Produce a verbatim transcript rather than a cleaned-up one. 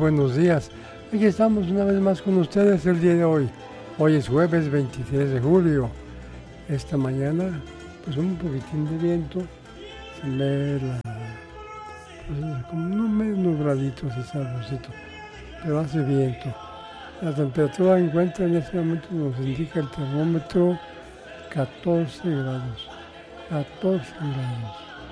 buenos días. Aquí estamos una vez más con ustedes el día de hoy. Hoy es jueves veintitrés de julio. Esta mañana, pues un poquitín de viento. Se ve la... Pues, como no medio nubladito, así sabrosito, pero hace viento. La temperatura encuentra en este momento, nos indica el termómetro catorce grados. catorce grados.